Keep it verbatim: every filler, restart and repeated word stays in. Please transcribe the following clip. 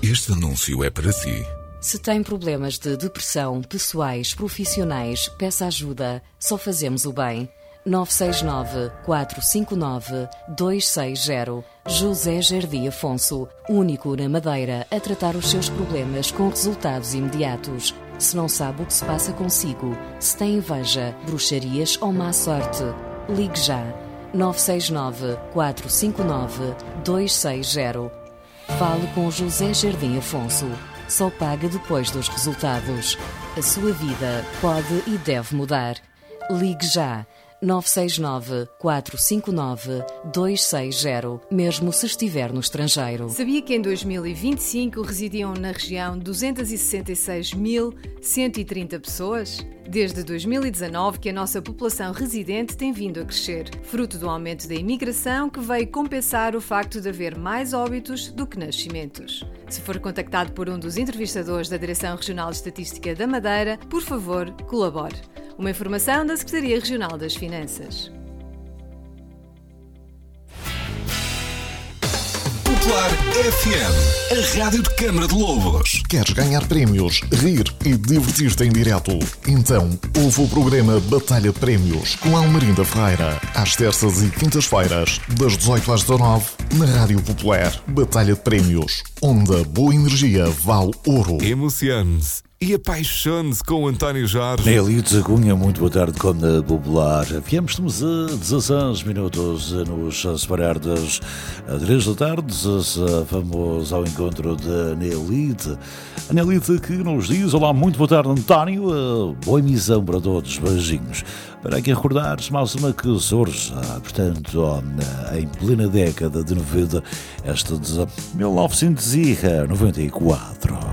Este anúncio é para si. Se tem problemas de depressão, pessoais, profissionais, peça ajuda. Só fazemos o bem. nove seis nove, quatro cinco nove, dois seis zero. José Jardim Afonso, único na Madeira a tratar os seus problemas com resultados imediatos. Se não sabe o que se passa consigo, se tem inveja, bruxarias ou má sorte, ligue já. nove seis nove, quatro cinco nove, dois seis zero. Fale com José Jardim Afonso. Só paga depois dos resultados. A sua vida pode e deve mudar. Ligue já. nove seis nove, quatro cinco nove, dois seis zero, mesmo se estiver no estrangeiro. Sabia que em dois mil e vinte e cinco residiam na região duzentos e sessenta e seis mil cento e trinta pessoas? Desde dois mil e dezanove que a nossa população residente tem vindo a crescer, fruto do aumento da imigração que veio compensar o facto de haver mais óbitos do que nascimentos. Se for contactado por um dos entrevistadores da Direção Regional de Estatística da Madeira, por favor, colabore. Uma informação da Secretaria Regional das Finanças. Popular F M, a rádio de Câmara de Lobos. Queres ganhar prémios, rir e divertir-te em direto? Então, ouve o programa Batalha de Prémios com Almerinda Ferreira, às terças e quintas-feiras, das dezoito às dezanove, na Rádio Popular. Batalha de Prémios, onde a boa energia vale ouro. Emocione-se e apaixone-se com o António Jorge. Nelito Cunha, muito boa tarde com a Popular. Viemos, estamos a dezasseis minutos a nos separar das três da tarde. Vamos ao encontro da Nelite. A Nelite que nos diz: olá, muito boa tarde, António. Boa emissão para todos, beijinhos. Para aqui recordar-se mais uma que surge, portanto, em plena década de noventa, esta de mil novecentos e noventa e quatro.